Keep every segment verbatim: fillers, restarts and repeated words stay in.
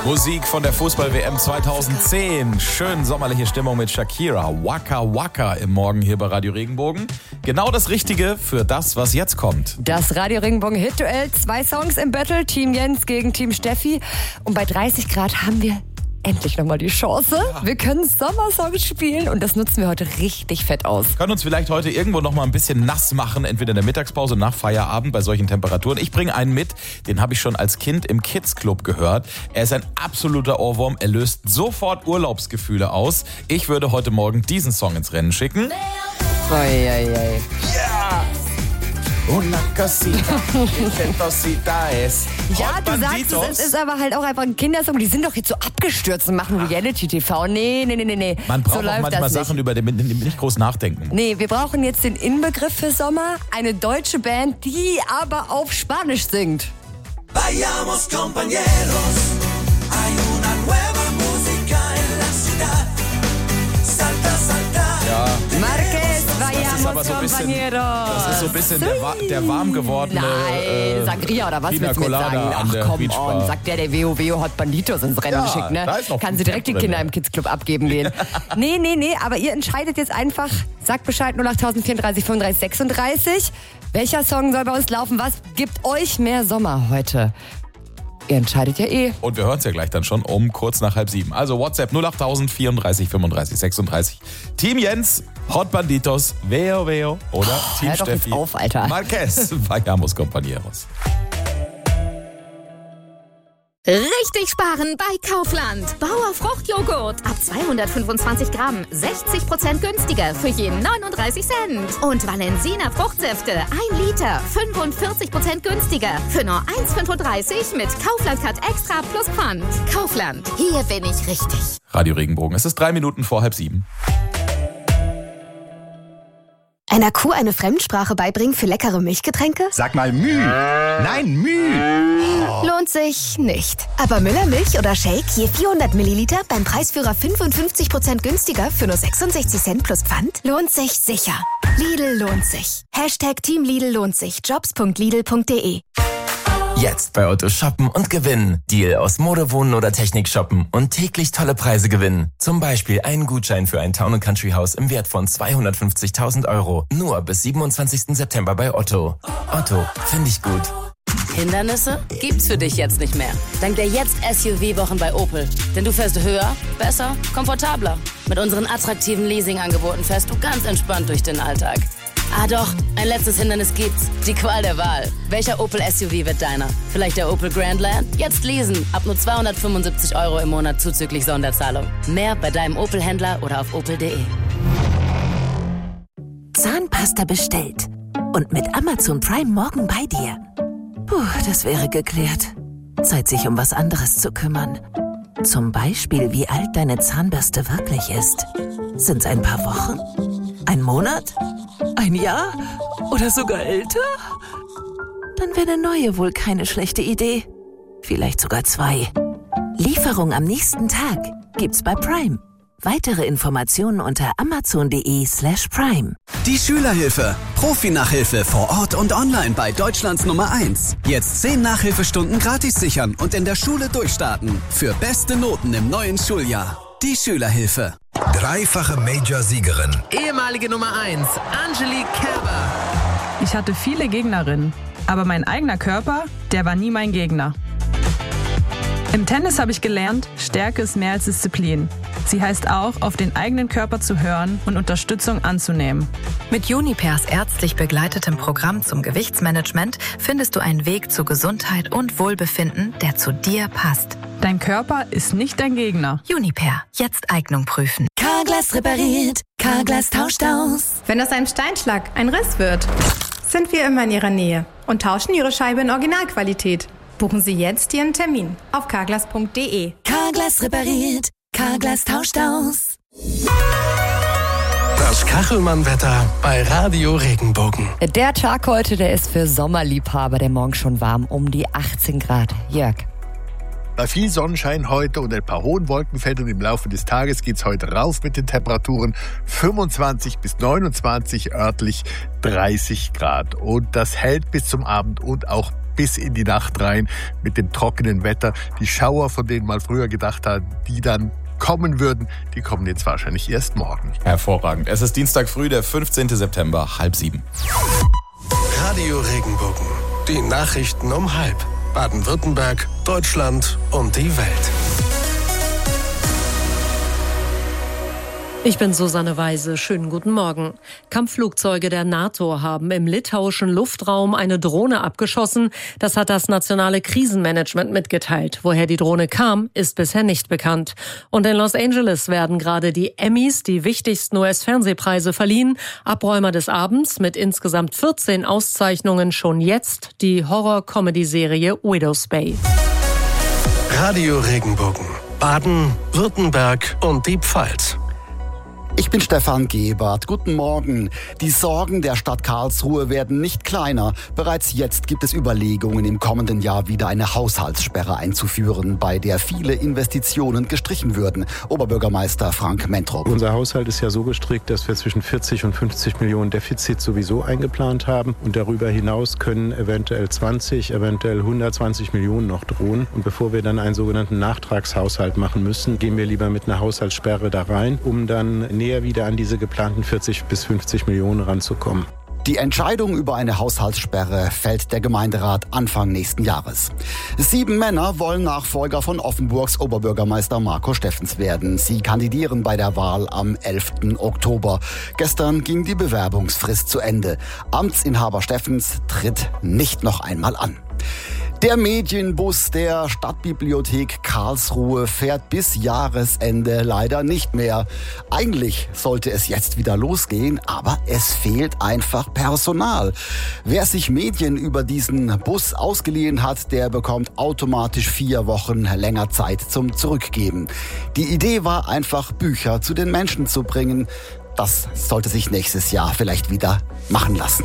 Musik von der Fußball-W M zweitausendzehn. Schön sommerliche Stimmung mit Shakira. Waka Waka im Morgen hier bei Radio Regenbogen. Genau das Richtige für das, was jetzt kommt. Das Radio Regenbogen Hit-Duell. Zwei Songs im Battle. Team Jens gegen Team Steffi. Und bei dreißig Grad haben wir endlich nochmal die Chance. Ja. Wir können Sommersongs spielen und das nutzen wir heute richtig fett aus. Können uns vielleicht heute irgendwo nochmal ein bisschen nass machen, entweder in der Mittagspause, nach Feierabend bei solchen Temperaturen. Ich bringe einen mit, den habe ich schon als Kind im Kids Club gehört. Er ist ein absoluter Ohrwurm, er löst sofort Urlaubsgefühle aus. Ich würde heute Morgen diesen Song ins Rennen schicken. Oi, oi, oi. Ja! Una cosita, cosita es. Ja, du sagst es, es ist aber halt auch einfach ein Kindersong. Die sind doch jetzt so abgestürzt und machen Reality-T V. Nee, nee, nee, nee, nee. Man braucht so auch manchmal Sachen, über die man nicht groß nachdenken muss. Nee, wir brauchen jetzt den Inbegriff für Sommer. Eine deutsche Band, die aber auf Spanisch singt. Vayamos, compañeros. Hay una nueva música en la ciudad. Salta, salta. Ja. Marquez, vayamos, aber so ein bisschen, das ist so ein bisschen der, der warm gewordene Nein, äh, Sangria oder was Pina willst du mir Colada sagen? an Ach der komm Beachbar. on, sagt der, der W O W O hat Banditos ins Rennen Ja, geschickt, ne? da ist noch Kann sie direkt die drin, Kinder ja. im Kids Club abgeben gehen. nee, nee, nee, aber ihr entscheidet jetzt einfach, sagt Bescheid null acht vierunddreißig fünfunddreißig sechsunddreißig. Welcher Song soll bei uns laufen? Was gibt euch mehr Sommer heute? Ihr entscheidet ja eh. Und wir hören es ja gleich dann schon um kurz nach halb sieben. Also WhatsApp null acht vierunddreißig fünfunddreißig sechsunddreißig. Team Jens, Hot Banditos, Veo Veo oder Oh, Team hör doch Steffi. jetzt auf, Alter. Marquez, Vayamos, compañeros. Richtig sparen bei Kaufland. Bauer Fruchtjoghurt ab zweihundertfünfundzwanzig Gramm, sechzig Prozent günstiger für jeden neununddreißig Cent. Und Valensina Fruchtsäfte, ein Liter, fünfundvierzig Prozent günstiger für nur eins fünfunddreißig mit Kaufland Cut Extra plus Pfand. Kaufland, hier bin ich richtig. Radio Regenbogen, es ist drei Minuten vor halb sieben. Einer Kuh eine Fremdsprache beibringen für leckere Milchgetränke? Sag mal Müh. Nein, Müh. Lohnt sich nicht. Aber Müller Milch oder Shake je vierhundert Milliliter beim Preisführer fünfundfünfzig Prozent günstiger für nur sechsundsechzig Cent plus Pfand? Lohnt sich sicher. Lidl lohnt sich. Hashtag Team Lidl lohnt sich. jobs punkt lidl punkt de. Jetzt bei Otto shoppen und gewinnen. Deal aus Mode, Wohnen oder Technik shoppen und täglich tolle Preise gewinnen. Zum Beispiel einen Gutschein für ein Town and Country Haus im Wert von zweihundertfünfzigtausend Euro. Nur bis siebenundzwanzigsten September bei Otto. Otto, finde ich gut. Hindernisse gibt's für dich jetzt nicht mehr. Dank der Jetzt-S U V-Wochen bei Opel. Denn du fährst höher, besser, komfortabler. Mit unseren attraktiven Leasing-Angeboten fährst du ganz entspannt durch den Alltag. Ah doch, ein letztes Hindernis gibt's. Die Qual der Wahl. Welcher Opel S U V wird deiner? Vielleicht der Opel Grandland? Jetzt leasen. Ab nur zweihundertfünfundsiebzig Euro im Monat zuzüglich Sonderzahlung. Mehr bei deinem Opel-Händler oder auf opel punkt de. Zahnpasta bestellt. Und mit Amazon Prime morgen bei dir. Puh, das wäre geklärt. Zeit, sich um was anderes zu kümmern. Zum Beispiel, wie alt deine Zahnbürste wirklich ist. Sind's ein paar Wochen? Ein Monat? Ein Jahr? Oder sogar älter? Dann wäre eine neue wohl keine schlechte Idee. Vielleicht sogar zwei. Lieferung am nächsten Tag gibt's bei Prime. Weitere Informationen unter amazon.de slash prime. Die Schülerhilfe. Profi-Nachhilfe vor Ort und online bei Deutschlands Nummer eins. Jetzt zehn Nachhilfestunden gratis sichern und in der Schule durchstarten. Für beste Noten im neuen Schuljahr. Die Schülerhilfe. Dreifache Major-Siegerin. Ehemalige Nummer eins, Angelique Kerber. Ich hatte viele Gegnerinnen, aber mein eigener Körper, der war nie mein Gegner. Im Tennis habe ich gelernt, Stärke ist mehr als Disziplin. Sie heißt auch, auf den eigenen Körper zu hören und Unterstützung anzunehmen. Mit Junipers ärztlich begleitetem Programm zum Gewichtsmanagement findest du einen Weg zu Gesundheit und Wohlbefinden, der zu dir passt. Dein Körper ist nicht dein Gegner. Juniper, jetzt Eignung prüfen. Carglass repariert, Carglass tauscht aus. Wenn aus einem Steinschlag ein Riss wird, sind wir immer in Ihrer Nähe und tauschen Ihre Scheibe in Originalqualität. Buchen Sie jetzt Ihren Termin auf carglass punkt de. Carglass repariert, Carglass tauscht aus. Das Kachelmann-Wetter bei Radio Regenbogen. Der Tag heute, der ist für Sommerliebhaber, der morgen schon warm, um die achtzehn Grad. Jörg. Bei viel Sonnenschein heute und ein paar hohen Wolkenfeldern im Laufe des Tages geht es heute rauf mit den Temperaturen fünfundzwanzig bis neunundzwanzig, örtlich dreißig Grad. Und das hält bis zum Abend und auch bis in die Nacht rein mit dem trockenen Wetter. Die Schauer, von denen man früher gedacht hat, die dann kommen würden, die kommen jetzt wahrscheinlich erst morgen. Hervorragend. Es ist Dienstag früh, der fünfzehnten September, halb sieben. Radio Regenbogen. Die Nachrichten um halb. Baden-Württemberg, Deutschland und die Welt. Ich bin Susanne Weise. Schönen guten Morgen. Kampfflugzeuge der NATO haben im litauischen Luftraum eine Drohne abgeschossen. Das hat das nationale Krisenmanagement mitgeteilt. Woher die Drohne kam, ist bisher nicht bekannt. Und in Los Angeles werden gerade die Emmys, die wichtigsten U S-Fernsehpreise, verliehen. Abräumer des Abends mit insgesamt vierzehn Auszeichnungen schon jetzt die Horror-Comedy-Serie Widow's Bay. Radio Regenbogen. Baden, Württemberg und die Pfalz. Ich bin Stefan Gebert. Guten Morgen. Die Sorgen der Stadt Karlsruhe werden nicht kleiner. Bereits jetzt gibt es Überlegungen, im kommenden Jahr wieder eine Haushaltssperre einzuführen, bei der viele Investitionen gestrichen würden. Oberbürgermeister Frank Mentrup. Unser Haushalt ist ja so gestrickt, dass wir zwischen vierzig und fünfzig Millionen Defizit sowieso eingeplant haben. Und darüber hinaus können eventuell zwanzig, eventuell hundertzwanzig Millionen noch drohen. Und bevor wir dann einen sogenannten Nachtragshaushalt machen müssen, gehen wir lieber mit einer Haushaltssperre da rein, um dann näher wieder an diese geplanten vierzig bis fünfzig Millionen ranzukommen. Die Entscheidung über eine Haushaltssperre fällt der Gemeinderat Anfang nächsten Jahres. Sieben Männer wollen Nachfolger von Offenburgs Oberbürgermeister Marco Steffens werden. Sie kandidieren bei der Wahl am elften Oktober. Gestern ging die Bewerbungsfrist zu Ende. Amtsinhaber Steffens tritt nicht noch einmal an. Der Medienbus der Stadtbibliothek Karlsruhe fährt bis Jahresende leider nicht mehr. Eigentlich sollte es jetzt wieder losgehen, aber es fehlt einfach Personal. Wer sich Medien über diesen Bus ausgeliehen hat, der bekommt automatisch vier Wochen länger Zeit zum Zurückgeben. Die Idee war einfach, Bücher zu den Menschen zu bringen. Das sollte sich nächstes Jahr vielleicht wieder machen lassen.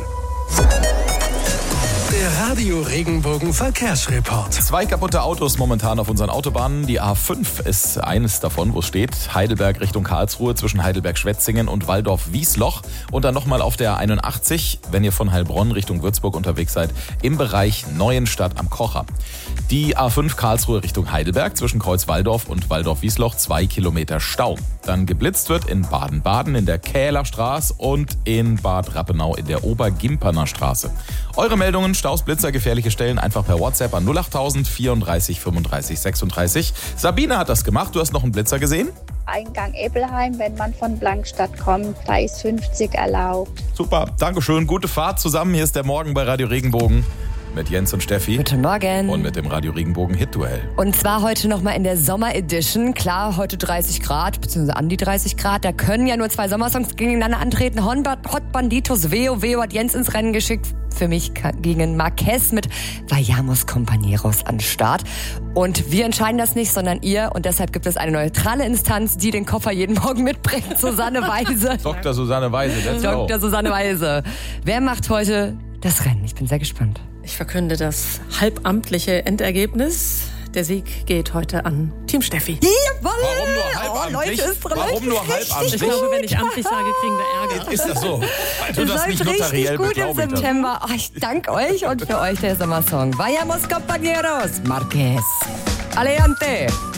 Der Radio Regenbogen Verkehrsreport. Zwei kaputte Autos momentan auf unseren Autobahnen. Die A fünf ist eines davon, wo es steht. Heidelberg Richtung Karlsruhe zwischen Heidelberg-Schwetzingen und Walldorf-Wiesloch. Und dann nochmal auf der einundachtzig, wenn ihr von Heilbronn Richtung Würzburg unterwegs seid, im Bereich Neuenstadt am Kocher. Die A fünf Karlsruhe Richtung Heidelberg zwischen Kreuz-Walldorf und Walldorf-Wiesloch, zwei Kilometer Stau. Dann geblitzt wird in Baden-Baden in der Kählerstraße und in Bad Rappenau in der Obergimperner Straße. Eure Meldungen, Staus, Blitzer, gefährliche Stellen einfach per WhatsApp an null achttausend vierunddreißig fünfunddreißig sechsunddreißig. Sabine hat das gemacht. Du hast noch einen Blitzer gesehen? Eingang Eppelheim, wenn man von Blankstadt kommt, da ist fünfzig erlaubt. Super, Dankeschön. Gute Fahrt zusammen. Hier ist der Morgen bei Radio Regenbogen. Mit Jens und Steffi. Guten Morgen. Und mit dem Radio Regenbogen Hit-Duell. Und zwar heute nochmal in der Sommer-Edition. Klar, heute dreißig Grad, beziehungsweise an die dreißig Grad. Da können ja nur zwei Sommersongs gegeneinander antreten. Hot Banditos, Veo, Veo hat Jens ins Rennen geschickt. Für mich gegen Marquez mit Vayamos Compañeros an Start. Und wir entscheiden das nicht, sondern ihr. Und deshalb gibt es eine neutrale Instanz, die den Koffer jeden Morgen mitbringt. Susanne Weise. Doktor Susanne Weise, let's go. Doktor Susanne Weise. Wer macht heute das Rennen? Ich bin sehr gespannt. Ich verkünde das halbamtliche Endergebnis. Der Sieg geht heute an Team Steffi. Jawohl! Warum nur halbamtlich? Oh, Leute, es Warum nur halbamtlich? Ich glaube, wenn ich amtlich sage, kriegen wir Ärger. Ist das so? Weil du es das läuft nicht notariell richtig gut im beglaubigt hast. September. Oh, ich danke euch und für euch der Sommersong. Vayamos Compañeros, Marquez. Aleante!